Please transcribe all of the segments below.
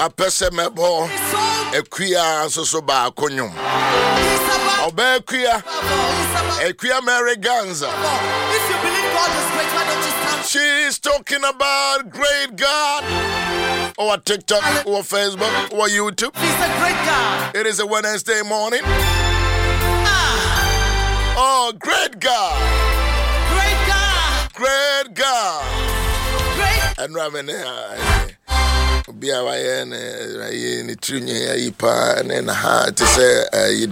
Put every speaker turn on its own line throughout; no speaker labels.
My person mebo Equia so ba konyum. Obe Equia Mary Ganza.
If you believe God is great, why don't you stand?
She's talking about great God. Or TikTok, or Facebook, or YouTube.
He's a great God.
It is a Wednesday morning. Oh, great God.
Great God.
Great God.
Great.
And be a way in Trinia Ipa and then hard to say,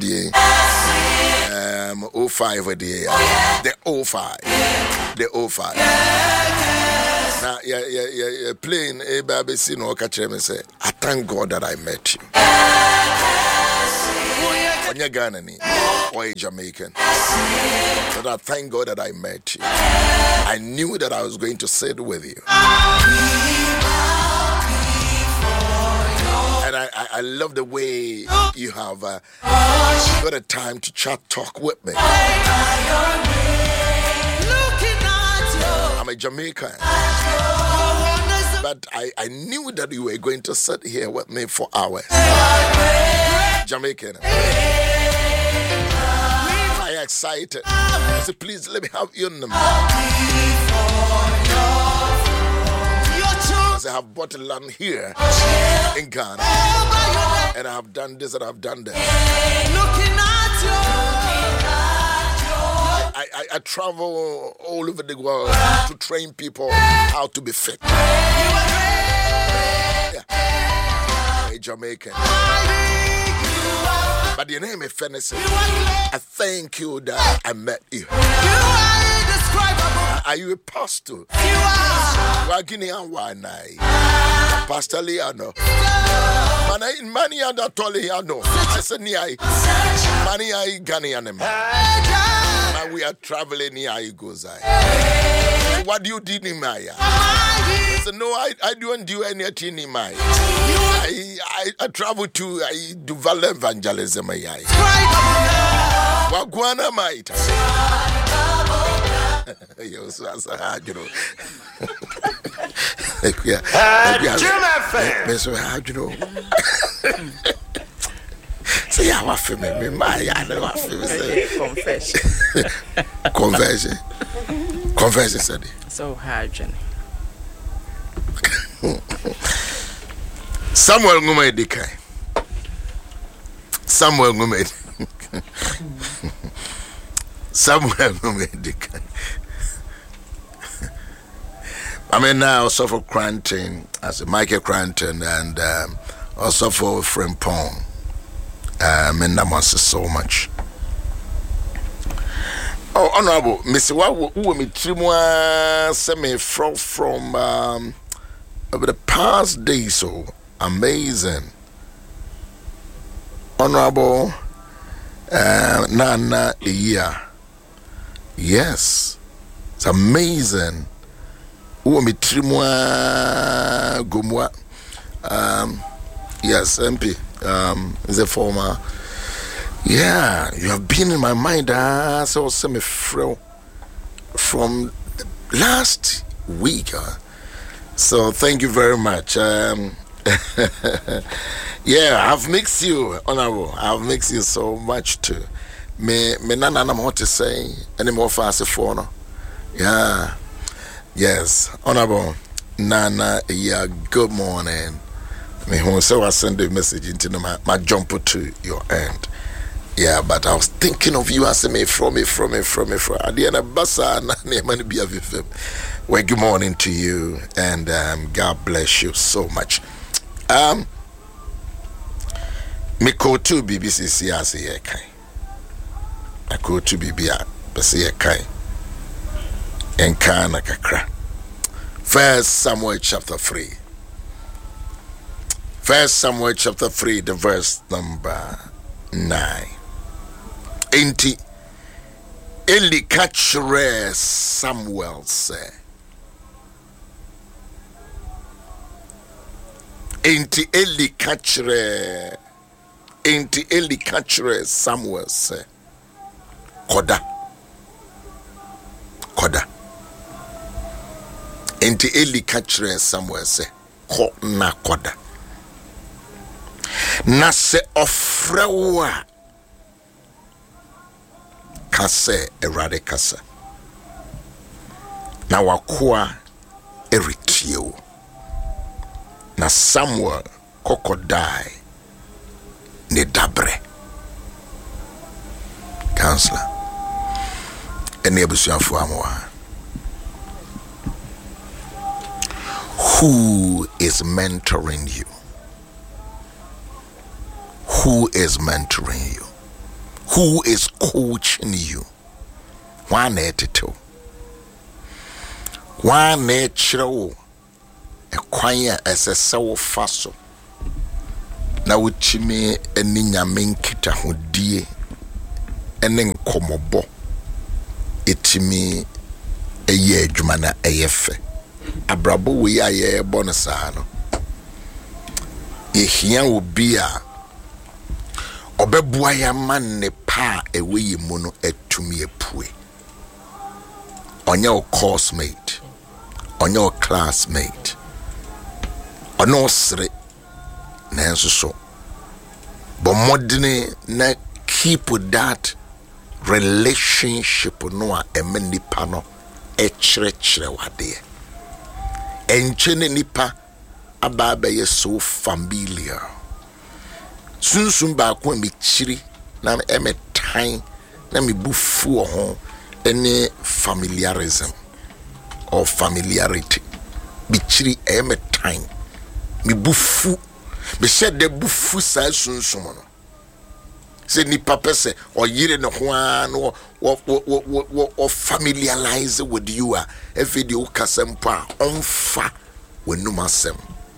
05 a day. The 05. The 05. Now, you're playing a baby scene or catch him and say, I thank God that I met you. When you're Ghanaian or a Jamaican, but I thank God that I met you. I knew that I was going to sit with you. And I love the way you have got a time to talk with me. I'm a Jamaican, but I knew that you were going to sit here with me for hours. Jamaican. I excited. I said, please let me have your number. I said, I have bought a land here in Ghana, and I have done this and I have done that. I travel all over the world to train people how to be fit. Yeah. A Jamaican. But your name is Fennessy. I thank you that I met you. Are you a pastor? Pastor Liano. Many other Toliano. I said, Mani I Ghanian. We are traveling here. I goes. What do you do in Maya? I said, no, I don't do anything in Maya. I travel to do Val evangelism. Wagwana might. You so as a hard, you know. Say, I feel me, my confession. Confession, said it.
So hard, Jenny.
Samuel Ngumedikai. Samuel Ngumedikai. Samuel Ngumedikai. I mean, now also for Cranton, as Michael Cranton, and also for Frimpong. I mean, that must so much. Oh, Honorable, Mr. Who me trimwa semi from over the past days, so amazing. Honorable Nana Iya. Yes, it's amazing. Who me trimwa gumwa. Yes, MP. Is a former. Yeah, you have been in my mind. So semi from last week. So thank you very much. Yeah, I've mixed you, Honorable. I've mixed you so much too. Me nana na what to say anymore fast for no. Yeah. Yes, Honorable Nana. Yeah, good morning. Me who say I send a message into my jump to your end. Yeah, but I was thinking of you as me from. At the end of Basa, well, good morning to you, and God bless you so much. Me go to BBC as a kai. I go to BBC as a kai. And kana kakra. First Samuel chapter 3. First Samuel chapter 3, the verse number 9. Enti Eli kachre Samuel say. Enti Eli kachre Samuel say. Koda. Enti Eli kachre Samuel say. Ko na koda. na se ofrewa kase erade kasa na wakoa eritio na Samuel kokodai ne dabre counselor ene abusuafo amwa. Who is mentoring you? Who is mentoring you? Who is coaching you? One etito. One natural. A choir as a soul faso. Na uchime eninya menkita hodie. Enen komobo. Etimi eye jumana eyefe. Abrabo we aye bonasa no. Ehia obi a obebua ya man ne pa ewe yimu no etumi epue. Onye o course mate, onye o classmate, ono sre na enso so. But modern na keep that relationship no a emeni pa no echre wade. Enchene nipa ababa ye so familiar. Sunsun ba ko mi chiri na eme time na mi bufu ho any familiarism or familiarity. Bi chiri eme time mi bufu be shed de bufu sa sunsun no. Se nipa pese or yire no ho an or familiarize with you a video kasempa onfa wenum asem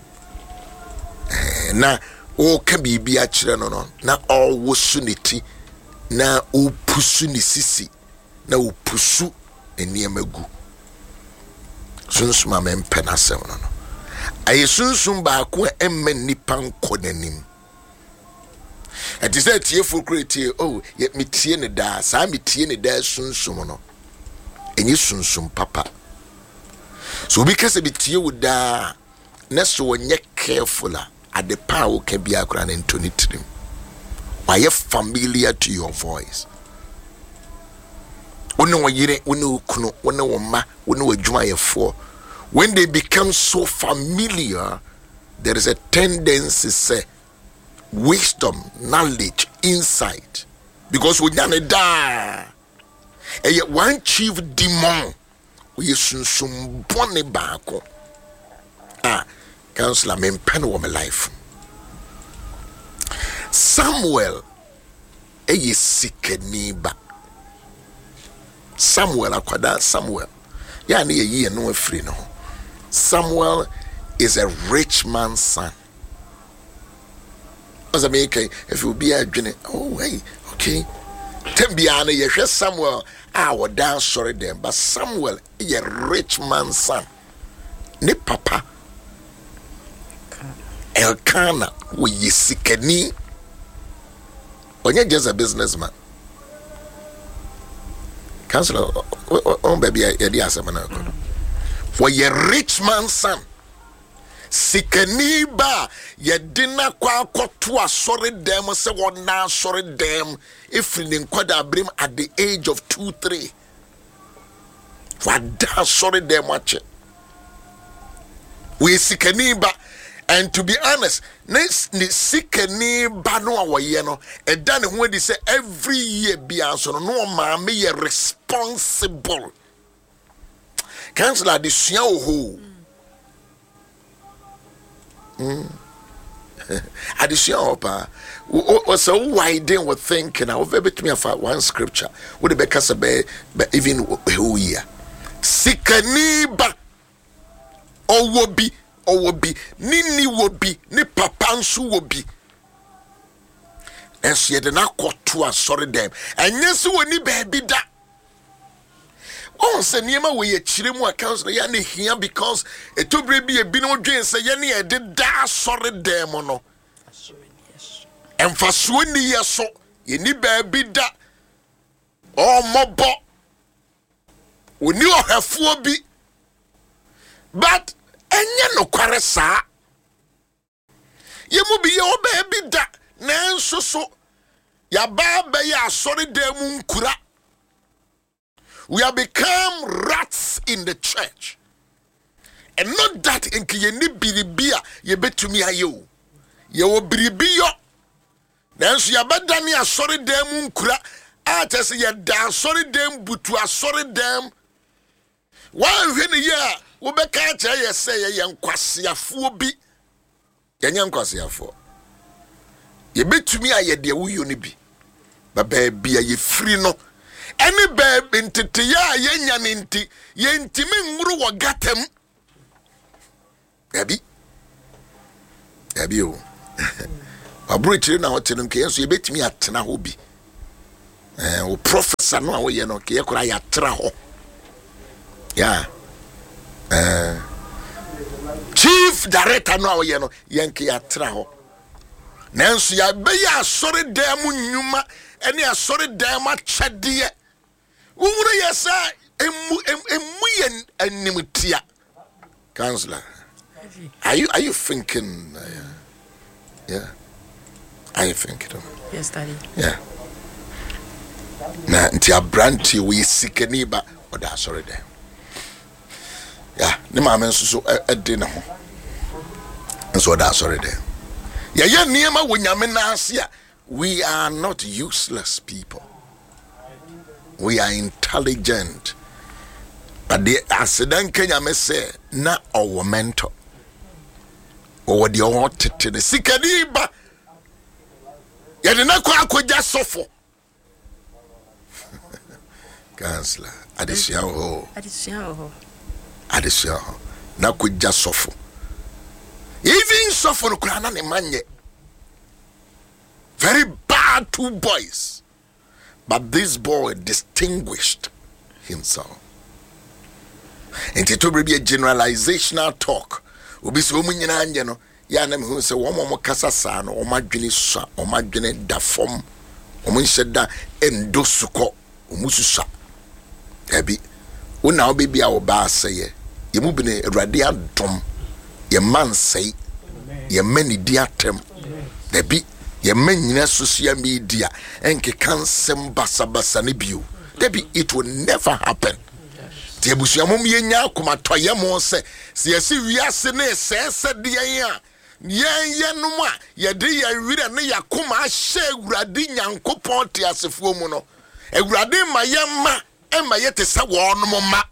na o ka bibi a kire no na all wosuniti na o pusu ni sisi na o pusu eniemagu sunsuma me mpena asem no ayi sunsum ba ko emmen nipa nkonanim. And is that here for great oh, yet me tiene da, sa me tiene da sunsum no. And you sunsum papa. So because a bit you da, next when you careful at the power can be a grand and 23. Why you familiar to your voice? When they become so familiar, there is a tendency say wisdom, knowledge, insight. Because we don't die. And yet one chief demon we soon bonne bako. Counselor me pen wo my life. Samuel sikeniba. Samuel akwada Samuel. Ya na ye no afri no. Samuel is a rich man's son. As I make if you be a journey, oh hey, okay. Tembiana ye Samuel would dance sorry them, but Samuel is a rich man's son. Ne papa Elkanah we sikeni. When you're just a businessman. Counselor, oh baby, for a rich man's son. Sikeni ba ye dina kwa kotua sorry them say what now sorry them if in kwada brim at the age of 2-3. What da sorry them watch it. We sikeni ba. And to be honest, next sikeni ba no awaye no e dan ho di say every year be answer no ma me ye responsible. Counselor the sua ho. Addition opa so widen we thinking I over bit me of one scripture would be kasa be even who year sikani ba owobi nini wobi ni papa nso wobi enso ye de na koto asori dem enye se woni baabi da on se niema we ye chire mu accounts ya na hia because etobre bi e bi no dwen se ye na ye de da asori dem no emfaso ni yeso ye ni baabi da o mobo oni ohafo bi but enye no kware saa ye mu bi ye o baabi da Nanso so ya ba ya sorry dem nkura. We have become rats in the church. And not that in kiyeni biribia ye betumi ayo. Ye wo biribiyo. Nanso ya badani asori dem nkura. Atese ye da asori dem butu asori dem. Wa hwene ye wo beka cha ye say ye nkwasiafo bi. Ye nkwasiafo. Ye betumi aye de wo yo ni bi. Ba bia ye free no. Any babe intiti ya yenya ninti ye ntimi nguru wa gatem. Yabi o. Abro chire na hotel nke enso ye betimi atena ho bi. O professor no awo ye no ke ye kura ya tra ho. Yeah. Chief director no awo ye no ye nke ya tra ho. Nanso ya be ya sori dem nyuma ene asori dem achede. Wure yesa emu yen animtia. Counselor, are you thinking? Yeah. Are you thinking?
Yes, Daddy.
Yeah. Na nti abranti we sikani ba oda sorry dem. Yeah, ne ma men so ede ne ho. Nso oda sorry dem. Yeah, ye niema wo nyame na ase a we are not useless people. We are intelligent. But the accident Kenya me say na our mentor. Or the old to the sikadiba. Yadina kwa akwaja sofo. Counselor, adisiaho. Na kwaja sofo. Even sofo no kuna na ne manye. Very bad two boys. But this boy distinguished himself. And it will be a generalizational talk. Ubi so munyina anye no ya na me hu se wo mo kasa sa no o madwene sua o madwene da fom o mo nhyeda endosuko o mususa ebi wona obebi a wo ba aseye ye mu bi ne awrade adom ye mansei ye mani di atem ebi ye manyina social media enke kansem basabasa ne bio debi it will never happen. The Busiamum yenya kuma toyamo se si wiase ne se de yan yen no a ye de ya wira ne yakoma hye awurade nyankopon te asefuo mu no awurade ma yemma ema yete se wo no ma.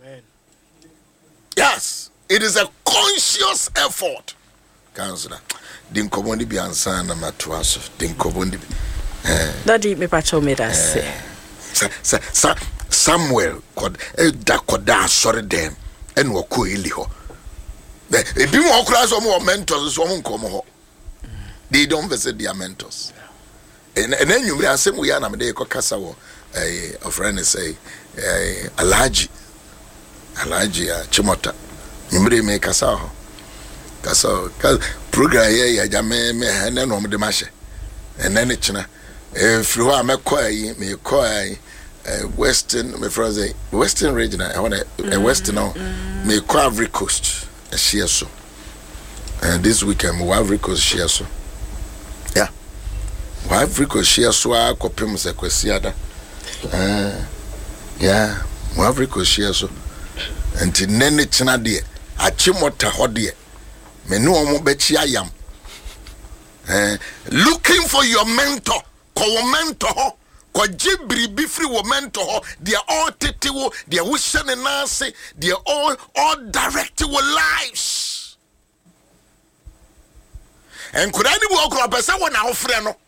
Yes, it is a conscious effort. Counselor, din komondi bi ansa na matoaso din komondi
Daddy me pacho me da se Samuel koda sorry dem en wo ko eli ho e bi mo okra so mo mentors so mo nkomo ho. They don't visit their mentors. And then you asem we ya na me dey ko kasa wo a friend say Alhaji Chimota nyimre me kasa ho kasa program here ya jame me ene no mo de ma hye ene china free ho amekọ me kọ Western, my friends say Western region. I want a Western now. Me call Ivory Coast a share so. And this weekend, we Ivory Coast share so. Yeah, we Ivory Coast share so. I copy me say kwesiada. Yeah, we Ivory Coast share so. And the nene china die, achimota hodie. Me no omo bechi ayam. Looking for your mentor, call mentor. Kwa jibri bifri wo mentor ho they are all tete wo they are wishing and nase they are all direct wo lives and could any wo okra pesa wo na ofre no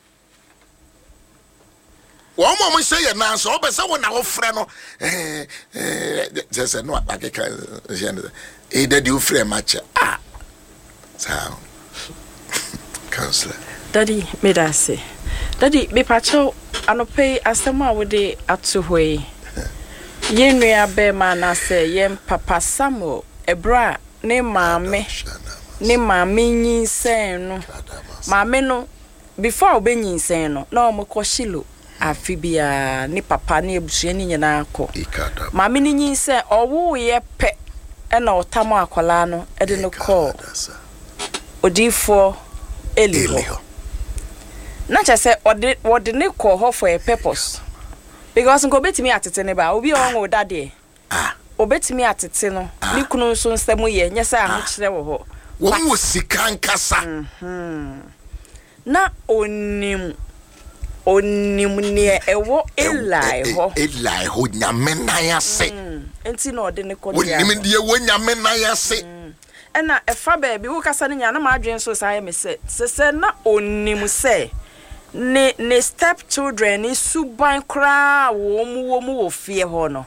wo mo say na so pesa wo na ofre no just no akeka e daddy ofre match so counselor Daddy me da se Daddy me pacho anope asema wode atohoi yenua be ma na se yem papa Samuel ebra ne maame nyinsen no maame no before obenyinsen no na omko Shilo afibia ne papa ne ebusua ni nyina akọ maame ni nyinsen owo ye pe na otamo akola no ede no call odifo Eliho
Not just say what the ne call her for a purpose. Because go bet me at it anyway, I'll be on with that day. Obet me at it, no. You couldn't soon stem we, yes, I'm much there.
What was Sikan Kasa?
Na onim near a wo Eli
ho nyamena se.
Enti no de ne
When you when nyamena se.
And na efa baby wo kasa ne nya na ma adwen so say me say na onim say ne step children is suban kra wo mu fie ho no.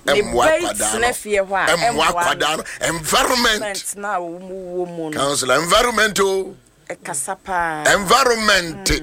Environment na wo mu no.
Council environmental
Kasapa
environment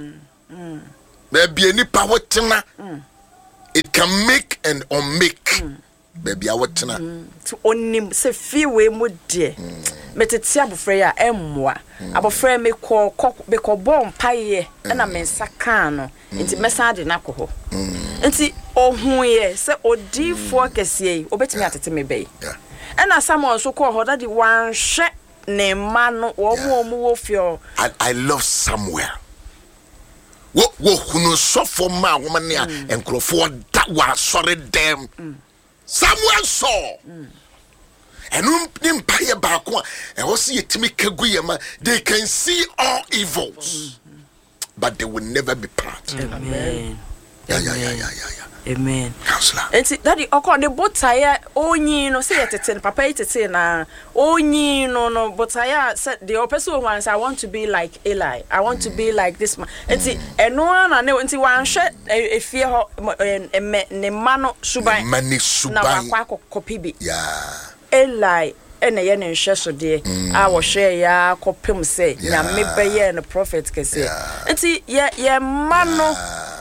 baby any power tina it can make and unmake baby awotena
to onim se fie we mu de metete abofra ya emmoa abofra me ko bom paye na mensa kan no nti mesa de na ko nti ohun ye se odifo kese obetimi atete me bei na Samuel so ko ho da di wan hwe ne mano wo fio.
I love Samuel. Wo hunu so for ma wo ne a enkrofo da wa sore dem. Samuel saw. Enu nim paye ba ko e wo se yetimi kagu ye ma they can see all evils but they will never be part.
Amen.
Yeah.
Amen.
Counselor.
Enti daddy okon de botaya onyi no say yetete papa yetete na onyi no botaya said the person wants I want to be like Eli. I want to be like this man. Enti eno na ne enti wan hwe efie ho ne mano suban.
Mani suban.
Na wakwa kopi bi.
Yeah.
Eli ene ye ne hwe so de a wo hwe ya kopem say nyame beye ne prophet kese. Enti ye mano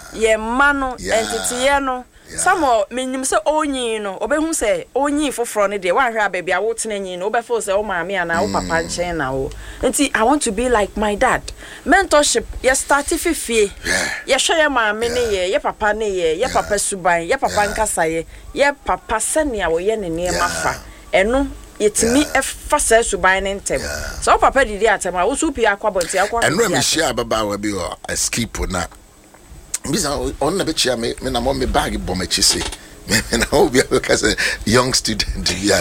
entity ye no Samuel menyim se onyi no obehu se onyi foforo ne de wa hwe ababia wo tenanyi no obefo se o maami ana wo papa nchen na wo enti I want to be like my dad. Mentorship ye start fifie ye hwe ye maami ne ye papa ne ye papa suban ye papa nkasa ye papa senia wo ye ne ne mafa eno yetimi efa se suban ne ntem so papa didi atema wo su pia kwabonti akwa
eno me share baba wa bi o skip na bisa on na be chia me na mo me bag bomachi se me na obi because young student ya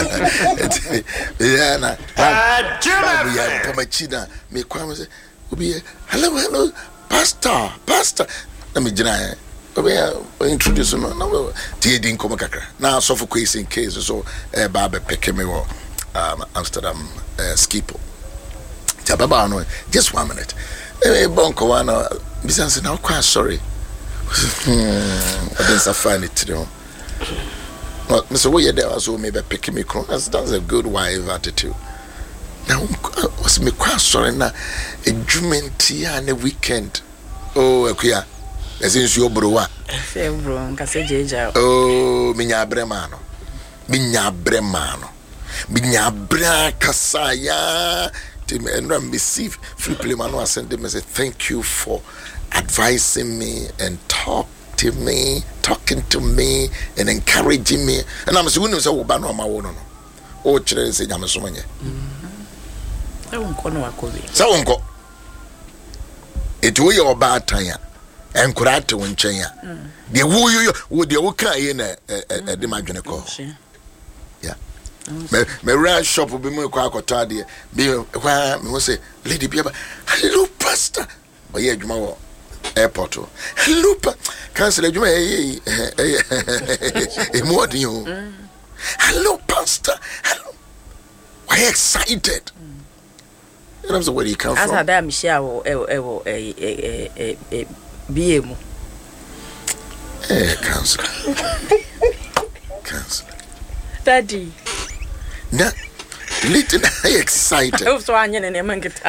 na ya bomachi na me kwa me say obi hello pastor na me jina obi introduce no na tie din kom kakra na so for case in case so ba be pick me wo Amsterdam Schiphol tababa no just 1 minute bonko wana bisa say na kwa sorry I didn't find it today. Well, Mr. Way there was who maybe picking me crown. That's a good wife attitude. Now was me quite sorry na a jument and a weekend. Oh, okay. As in your bro. Oh, minya bremano. Minya bra kasaya. And receive free play mano send them and say thank you for advising me and talking to me and encouraging me. And I'm saying, "So we no ma wo no. O chere se nyame so manye." So unko. It we your bad time. Encourage to nchen ya. De wo de wo kan ye na de madwene ko. Yeah. Me run shop be me kwa akota de be kwa me say lady bia hello pastor. Oye adwuma wo airport. Hello cancel adwuma modern you. Hello pastor. Hello. Why excited? And I'm so where you come from?
As I am share BM.
Cancel.
Daddy.
Na little excited.
I'm so onion and a man get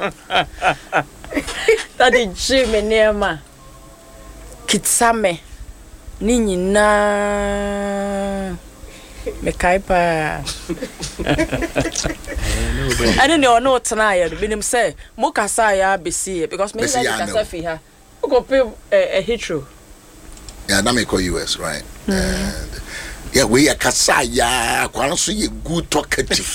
Daddy Jimmy Nema Kitsame Nini na Mekaipa. I don't know tonight. Binim say Mukasaya BC because maybe I can say her. Who go pay a hitro?
Yeah, na me call US, right? And yeah, we are Kasaya. Kwanso ye good talkative.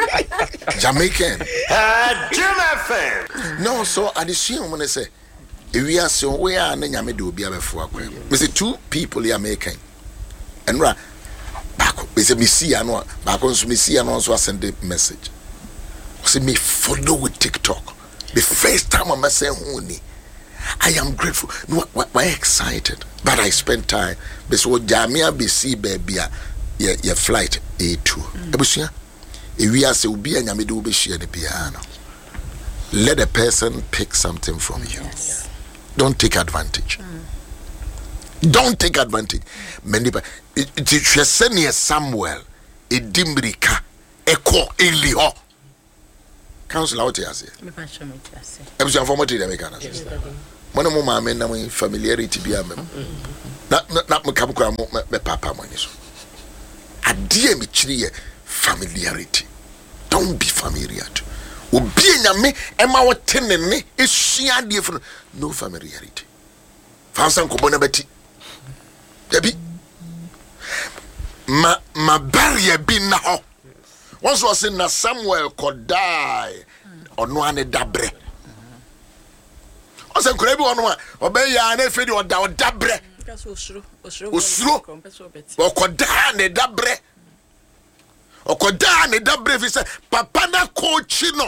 Jamaican.
Jim FM.
No, so I assume when I say we are so we are na nyame de obi abefo akwa me say two people here making and ra back me say me see ano back on me see ano so send the message say me follow with TikTok the first time I say honey I am grateful no why excited but I spent time because what jamia be see baby your flight A2 ebusia we are say obi anyame de obi share the piano. Let a person pick something from you.
Yes.
Don't take advantage. Don't take advantage. Many it is senior Samuel Edimbrika Eko Eliho. Council out here say.
Me pa show me say.
Ebusia for moti dey make ana. Mo no ma me na mo familiarity bi am. Na me kabukura mo me papa mo ni so. Ade me chiri ye familiarity. Don't be familiar to. Obi enyame ema wotenene esua de fun no familiarity. Fansan ko bona beti. Debi. Ma barrier bi na ho. Once was in na Samuel could die ono ane dabre. Once ko bi ono a obey ya na fe di oda dabre. Osuro. Okoda ne dabre. Okoda ne dabre fi se papa na coach no.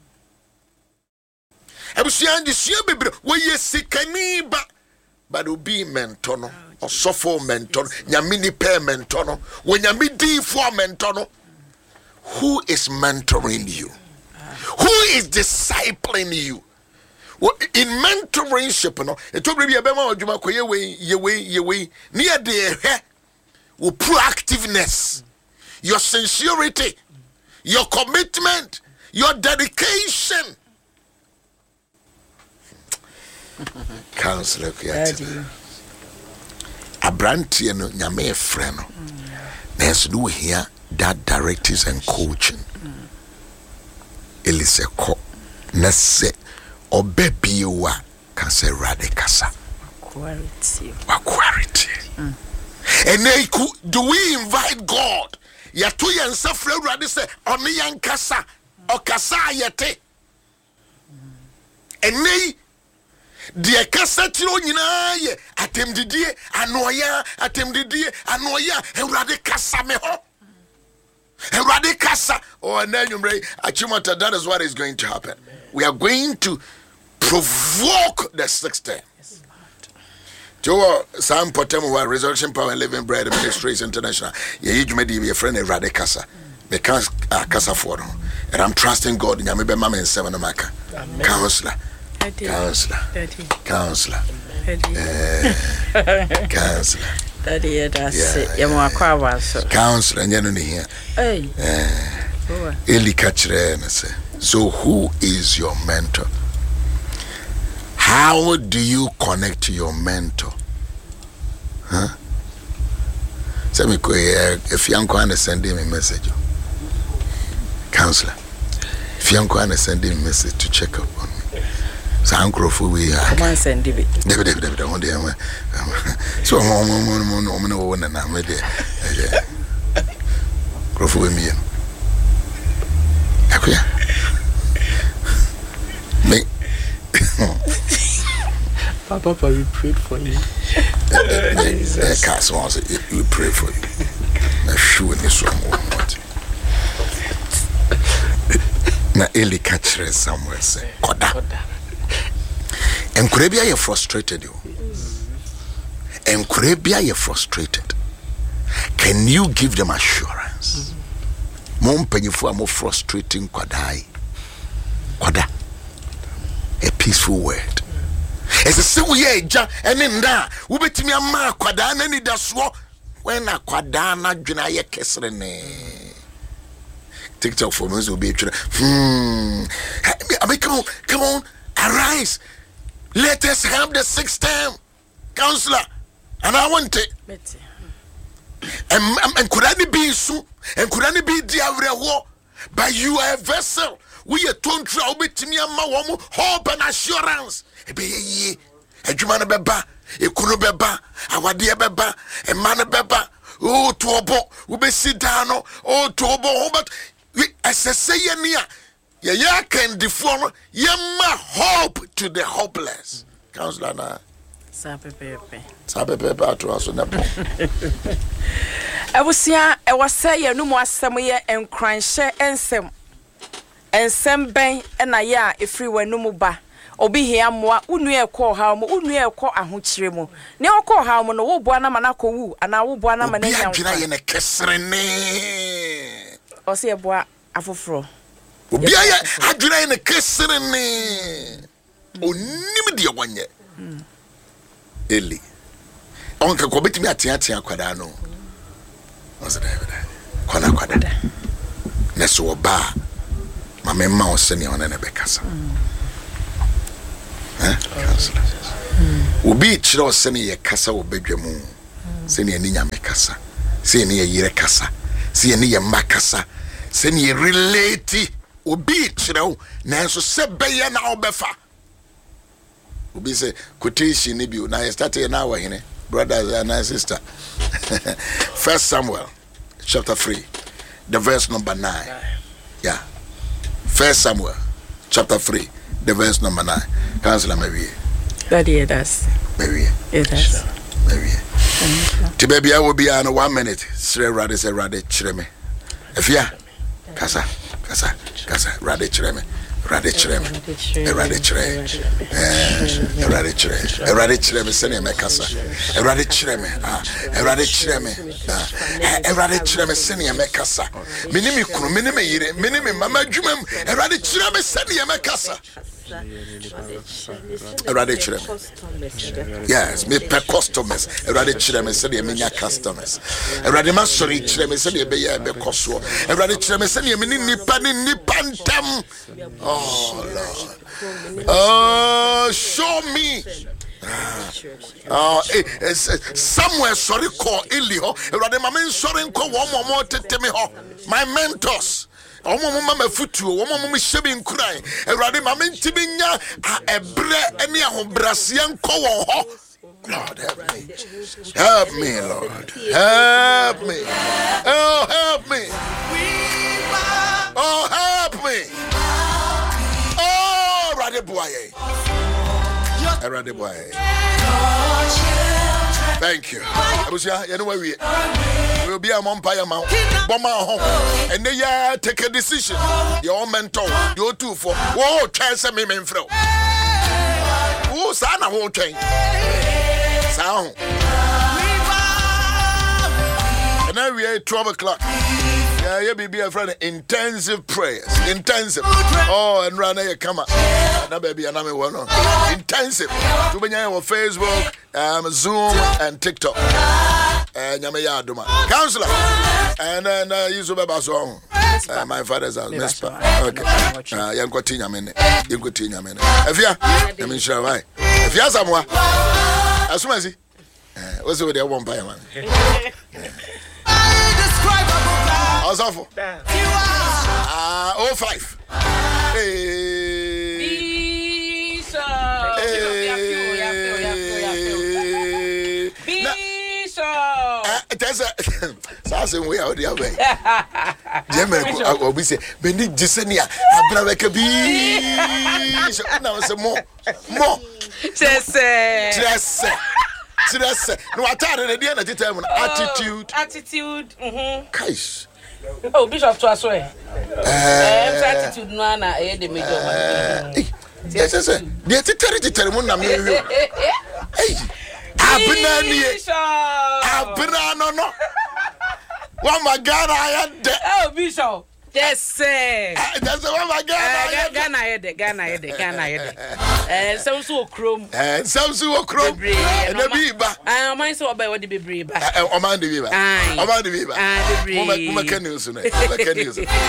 Ebusia ndi sua bebre wo ye sikani ba but obi mentor no osofo mentor nyame ni pe mentor no wo nyame di for mentor no. Who is mentoring you? Who is discipling you? In mentorship no it will be abema odwuma koye we near the proactiveness, your sincerity, your commitment, your dedication. Counselor Abranti no nyame frɛ no. There's no here that directives and coaching. Eliseko nese obebiwa can say radicasa. Quality. And do we invite God? Yatu yansafre radi se oni yankasa okasa yete. And the kasa tiro nyina ye atemdidie anoya and radicasa meho. Radicasa or Achimota, that is what is going to happen. We are going to provoke the 6th. To some Potemo Resurrection Power and Living Bread Ministries International. You may be a friend of Radicasa. Because Casa for and I'm trusting God in Yamibe Mama and Seven Amaka. Counselor. Counselor.
Daddy, that's it. You want to
Counselor, and you're here.
Hey.
Eli Kachre, so who is your mentor? How do you connect to your mentor? Huh? Tell me, if you can't send him a message, Counselor, if you can't send him a message to check up on me. So uncle for we are.
Come on, send it.
David, so I'm na me there. Grofu we me. Akuya. Me.
Papa, we prayed for you.
Castle was we pray for you. Na sure ni so what. Na Eli catcher somewhere say koda. And Kurebia you frustrated you. And Kurebia you frustrated. Can you give them assurance? Mom pennyful more frustrating Kwadai. Kwada. A peaceful word. As a so ye ja and in that we bet me a ma Kwada and any daswo when a Kwadana Junaya Kesrene. TikTok for me will be come on, arise. Let us have the 6th term, Counselor, and I want it. And could any be so? And could any be the war? But you are a vessel. We are torn through with me and my hope and assurance. A be a Jumana Beba, a Kuno Beba, a Wadia Beba, a Mana Beba, oh, Tobo, Ubesitano, oh, Tobo, but as I say, near. Ya can deform yama hope to the hopeless. Councillor na.
Sapepepe.
Ato aso na po.
Ebusia ewase ye no mu asem ye enkranhye ensem ben na ya efiri wanu mu ba obi hia moa unu ekọ ha mo unu ekọ ahokyire mu ne okọ ha mo no wo boa na manako wu ana wo boa na mananya
ya gina ye ne kesrene
o se boa afoforo
obi ya adwira ye ne kesrene onim de wanye Eli onka ko betimi atia kwada no ose da kwada na so oba mama ma o se ne ona na bekasa Counselor. Obi chira o se ne ye kasa wo badwamu se ne ani nyame kasa se ne ye yire kasa se ne ye makasa se ne ye relate obi chira o na so se beye na obefa obi say quotation ni bi na you start na wa hene brothers and sister. 1 Samuel chapter 3 the verse number 9. Yeah. 1 Samuel chapter 3 the verse number 9. Counselor Mary.
That yeah, that's
Mary.
It does.
Mary. To baby I will be on 1 minute. Sre rade se rade chireme. Efia. Kasa rade chireme. Rade chireme. Rade chireme. Rade chireme. Rade chireme sene me kasa. Rade chireme. Rade chireme. Rade chireme sene me kasa. Minimi kunu, minimi yire, minimi mama dwumam. Rade chireme sene me kasa. Rade chireme. Yes, me per customers. Rade chireme sene me nya customers. Rade ma sorry chireme sene be ya be koso. Rade chireme sene me ni nipa ntam. Oh Lord. Oh, show me. Somewhere sorry call Elio. Rather, my men sorry call one more to me. My mentors. Mama futu, mama shabin cry. Rather, my men tibinya a bre any of Brasian call. Lord, help me. Help me, Lord. Help me. Oh, help me. Oh, help me. Oh, Radeboye. Thank you. You know where we will be a Mompire Mount, Bomber home, and they take a decision. Your mentor, your 2 for whoa, chance me, men throw. Oh, Sana won't change. Sound. And now we are at 12 o'clock. Yeah, you be a friend. Intensive prayers. Intensive. Oh, and run here, come on. Now, baby, and I'm one. Intensive. To be on Facebook, Zoom, and TikTok. And Yamaya Duma. Counselor. And then use a song. My father's house. Okay. You continue a minute. You continue a minute. If you let me show why. If you have someone, as soon as what's the way they won't buy man? How's that for? 05. Hey. There's a Sassy way out the other way. German, we say, Benny Gisenia, Abraka B. Now, some more. Just no, I thought at the end of the time attitude. Kaish.
Oh, Bishop to us way. Attitude, no, I had the middle.
Yes, sir. The attitude, tell him, hey, no. Oh my God, I had that.
Oh, Bishop. Yes, sir.
That's the one my God.
Ghana had some so chrome.
And some so chrome. And the Biba.
I mind so about what the Biba.
Oman the Biba. Oman the Biba. Woman can use it.